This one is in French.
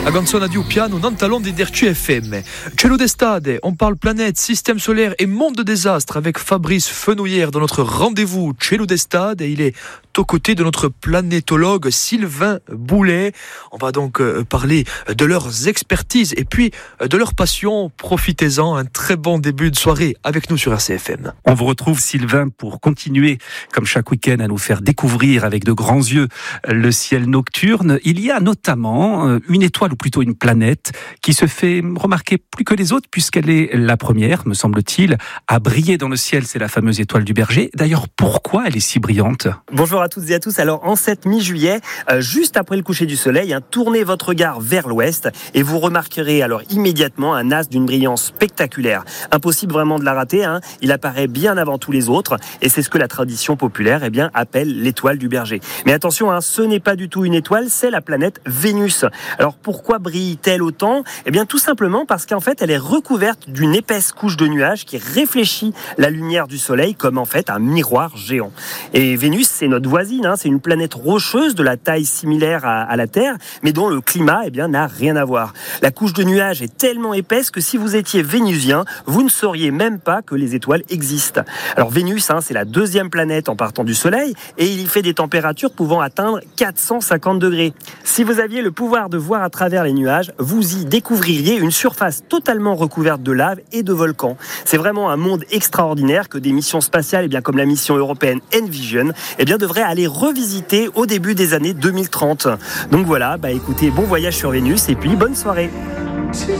La canzone di piano non talon di Dertu FM. Cielo d'estade, on parle planète, système solaire et monde de désastre avec Fabrice Fenouillère dans notre rendez-vous Cielo d'estade. Et il est aux côtés de notre planétologue Sylvain Boulet. On va donc parler de leurs expertises et puis de leur passion. Profitez-en, un très bon début de soirée avec nous sur RCFM. On vous retrouve Sylvain pour continuer, comme chaque week-end, à nous faire découvrir avec de grands yeux le ciel nocturne. Il y a notamment une étoile, ou plutôt une planète, qui se fait remarquer plus que les autres puisqu'elle est la première, me semble-t-il, à briller dans le ciel. C'est la fameuse étoile du Berger. D'ailleurs, pourquoi elle est si brillante ? Bonjour à toutes et à tous. Alors, en cette mi-juillet, juste après le coucher du soleil, tournez votre regard vers l'ouest et vous remarquerez alors immédiatement un astre d'une brillance spectaculaire. Impossible vraiment de la rater. Il apparaît bien avant tous les autres et c'est ce que la tradition populaire appelle l'étoile du Berger. Mais attention, ce n'est pas du tout une étoile, c'est la planète Vénus. Alors, pourquoi brille-t-elle autant ? Tout simplement parce qu'en fait, elle est recouverte d'une épaisse couche de nuages qui réfléchit la lumière du soleil comme en fait un miroir géant. Et Vénus, c'est notre voisine, c'est une planète rocheuse de la taille similaire à la Terre, mais dont le climat n'a rien à voir. La couche de nuages est tellement épaisse que si vous étiez vénusien, vous ne sauriez même pas que les étoiles existent. Alors Vénus, c'est la deuxième planète en partant du soleil et il y fait des températures pouvant atteindre 450 degrés. Si vous aviez le pouvoir de voir à travers les nuages, vous y découvririez une surface totalement recouverte de lave et de volcans. C'est vraiment un monde extraordinaire que des missions spatiales, comme la mission européenne Envision, devraient aller revisiter au début des années 2030. Donc voilà, écoutez, bon voyage sur Vénus et puis bonne soirée.